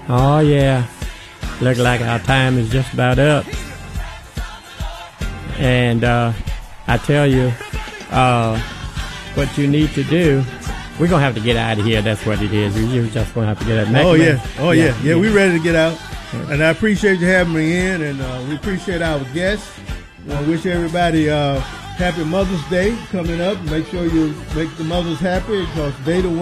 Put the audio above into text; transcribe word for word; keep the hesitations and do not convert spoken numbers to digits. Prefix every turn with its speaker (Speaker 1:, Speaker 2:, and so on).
Speaker 1: Oh, yeah. Look like our time is just about up. And uh, I tell you, uh, what you need to do, we're going to have to get out of here. That's what it is. You're just going to have to get out.
Speaker 2: Oh, yeah. Oh, yeah. Yeah, yeah. We're ready to get out. And I appreciate you having me in, and uh, we appreciate our guests. I wish everybody uh, happy Mother's Day coming up. Make sure you make the mothers happy because they the